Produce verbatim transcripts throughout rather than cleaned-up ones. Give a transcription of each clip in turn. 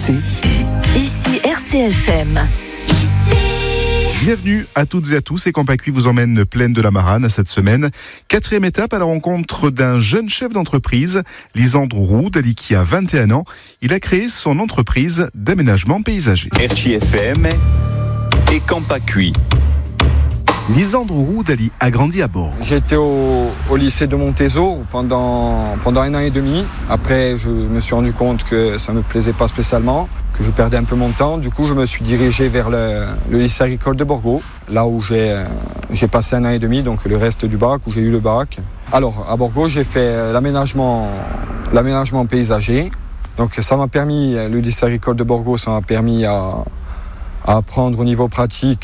ici. Ici R C F M. Bienvenue à toutes et à tous, et Campacui vous emmène plaine de la Marane cette semaine. Quatrième étape à la rencontre d'un jeune chef d'entreprise, Lisandre Roudali, qui a vingt et un ans. Il a créé son entreprise d'aménagement paysager. R C F M et Campacui. Lisandre Roudali a grandi à Borgo. J'étais au, au lycée de Montezo pendant, pendant un an et demi. Après, je me suis rendu compte que ça ne me plaisait pas spécialement, que je perdais un peu mon temps. Du coup, je me suis dirigé vers le, le lycée agricole de Borgo, là où j'ai, j'ai passé un an et demi, donc le reste du bac, où j'ai eu le bac. Alors, à Borgo, j'ai fait l'aménagement, l'aménagement paysager. Donc, ça m'a permis, le lycée agricole de Borgo, ça m'a permis à, à apprendre au niveau pratique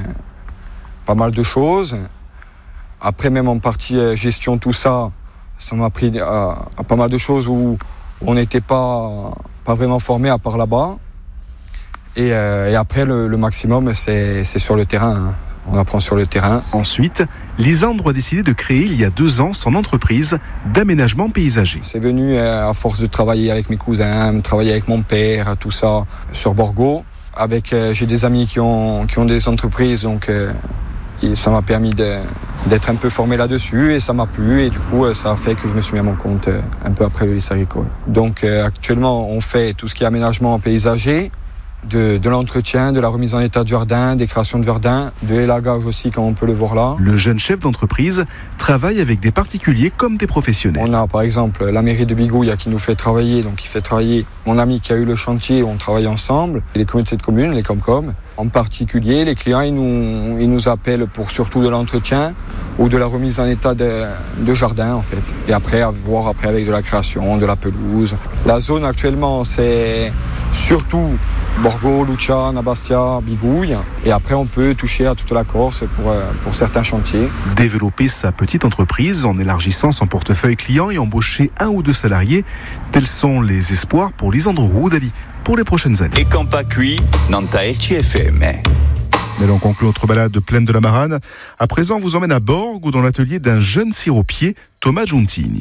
pas mal de choses. Après, même en partie euh, gestion, tout ça, ça m'a appris à, à pas mal de choses où, où on n'était pas, pas vraiment formé à part là-bas. Et, euh, et après, le, le maximum, c'est, c'est sur le terrain. Hein. On apprend sur le terrain. Ensuite, Lisandre a décidé de créer il y a deux ans son entreprise d'aménagement paysager. C'est venu euh, à force de travailler avec mes cousins, de travailler avec mon père, tout ça, sur Borgo. Avec, euh, j'ai des amis qui ont, qui ont des entreprises, donc euh, et ça m'a permis de, d'être un peu formé là-dessus et ça m'a plu et du coup ça a fait que je me suis mis à mon compte un peu après le lycée agricole. Donc euh, actuellement on fait tout ce qui est aménagement paysager, de, de l'entretien, de la remise en état de jardin, des créations de jardin, de l'élagage aussi comme on peut le voir là. Le jeune chef d'entreprise travaille avec des particuliers comme des professionnels. On a par exemple la mairie de Bigouille qui nous fait travailler, donc il fait travailler mon ami qui a eu le chantier, on travaille ensemble, et les communautés de communes, les Comcom. En particulier, les clients, ils nous, ils nous appellent pour surtout de l'entretien ou de la remise en état de, de jardin, en fait. Et après, à voir après avec de la création, de la pelouse. La zone, actuellement, c'est surtout Borgo, Lucia, Nabastia, Bigouille. Et après, on peut toucher à toute la Corse pour, pour certains chantiers. Développer sa petite entreprise en élargissant son portefeuille client et embaucher un ou deux salariés, tels sont les espoirs pour Lisandre Roudali pour les prochaines années. Et Campacui, Nanta R C F M. Mais l'on conclut notre balade de plaine de la Marane. À présent, on vous emmène à Borgo, dans l'atelier d'un jeune siropier, Thomas Giuntini.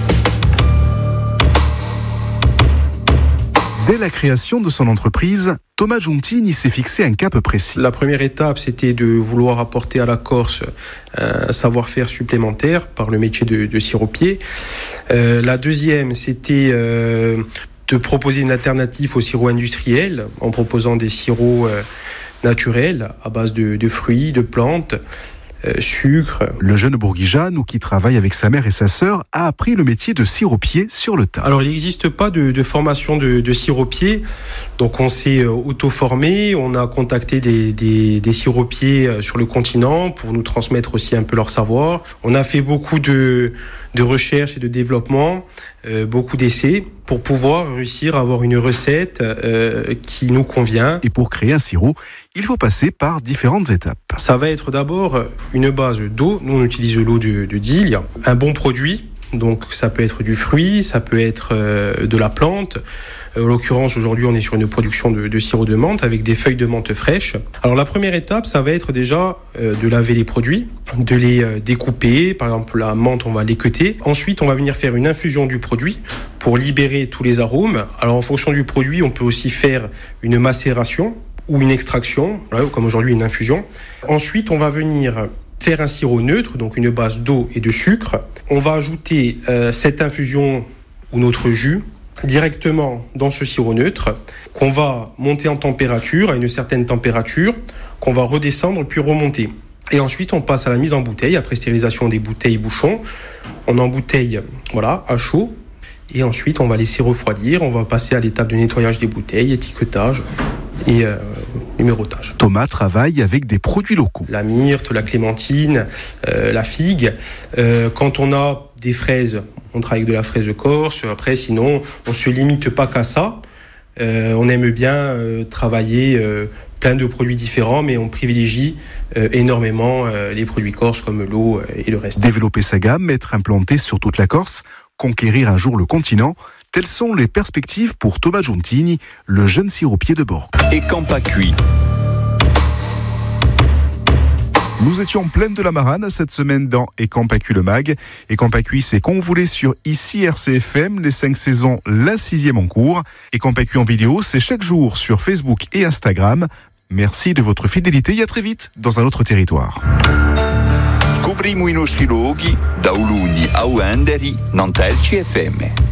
Dès la création de son entreprise, Thomas Giuntini s'est fixé un cap précis. La première étape, c'était de vouloir apporter à la Corse un savoir-faire supplémentaire par le métier de, de siropier. Euh, la deuxième, c'était euh, de proposer une alternative au sirop industriel en proposant des sirops euh, naturels à base de, de fruits, de plantes, euh, sucre. Le jeune bourguigean, ou qui travaille avec sa mère et sa sœur, a appris le métier de siropier sur le tas. Alors, il n'existe pas de, de formation de, de siropier, donc on s'est auto-formé, on a contacté des, des, des siropiers sur le continent pour nous transmettre aussi un peu leur savoir. On a fait beaucoup de, de recherche et de développement, euh, beaucoup d'essais, pour pouvoir réussir à avoir une recette euh, qui nous convient. Et pour créer un sirop, il faut passer par différentes étapes. Ça va être d'abord une base d'eau. Nous, on utilise l'eau de, de Dille. Un bon produit, donc ça peut être du fruit, ça peut être euh, de la plante. En l'occurrence, aujourd'hui, on est sur une production de, de sirop de menthe avec des feuilles de menthe fraîches. Alors, la première étape, ça va être déjà euh, de laver les produits, de les euh, découper. Par exemple, la menthe, on va l'équeuter. Ensuite, on va venir faire une infusion du produit pour libérer tous les arômes. Alors, en fonction du produit, on peut aussi faire une macération ou une extraction, voilà, comme aujourd'hui une infusion. Ensuite, on va venir faire un sirop neutre, donc une base d'eau et de sucre. On va ajouter euh, cette infusion ou notre jus directement dans ce sirop neutre, qu'on va monter en température, à une certaine température, qu'on va redescendre puis remonter. Et ensuite, on passe à la mise en bouteille, après stérilisation des bouteilles bouchons. On embouteille, voilà, à chaud. Et ensuite, on va laisser refroidir. On va passer à l'étape de nettoyage des bouteilles, étiquetage et euh, numérotage. Thomas travaille avec des produits locaux. La myrte, la clémentine, euh, la figue. Euh, quand on a des fraises, on travaille avec de la fraise de Corse. Après, sinon, on se limite pas qu'à ça. Euh, on aime bien euh, travailler euh, plein de produits différents, mais on privilégie euh, énormément euh, les produits corses comme l'eau euh, et le reste. Développer sa gamme, être implanté sur toute la Corse, conquérir un jour le continent, telles sont les perspectives pour Thomas Giuntini, le jeune siropier de Borgo. Et Campacui. Nous étions pleines de la marane cette semaine dans Et Campacui le Mag. Et Campacui, c'est qu'on voulait sur ici R C F M, les cinq saisons, la sixième en cours. Et Campacui en vidéo, c'est chaque jour sur Facebook et Instagram. Merci de votre fidélité et à très vite dans un autre territoire. Scopriamo i nostri luoghi da Uluni a Uenderi, non T R C F M.